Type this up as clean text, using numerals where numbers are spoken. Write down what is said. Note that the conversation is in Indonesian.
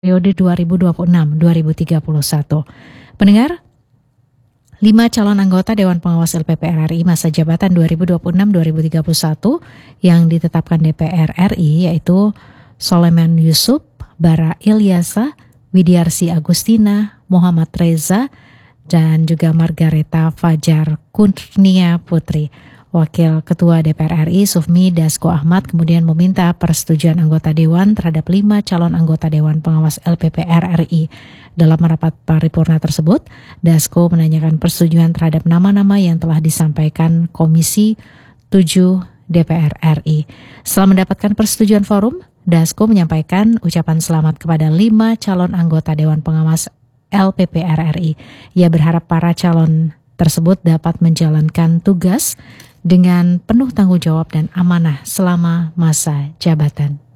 periode 2026-2031. Pendengar, 5 calon anggota Dewan Pengawas LPPR RI masa jabatan 2026-2031 yang ditetapkan DPR RI yaitu Soleman Yusuf, Bara Ilyasa, Widiarsi Agustina, Muhammad Reza, dan juga Margareta Fajar Kurnia Putri. Wakil Ketua DPR RI Sufmi Dasko Ahmad kemudian meminta persetujuan anggota Dewan terhadap 5 calon anggota Dewan Pengawas LPPR RI. Dalam rapat paripurna tersebut, Dasko menanyakan persetujuan terhadap nama-nama yang telah disampaikan Komisi 7 DPR RI. Setelah mendapatkan persetujuan forum, Dasko menyampaikan ucapan selamat kepada 5 calon anggota Dewan Pengawas LPPR RI. Ia berharap para calon tersebut dapat menjalankan tugas dengan penuh tanggung jawab dan amanah selama masa jabatan.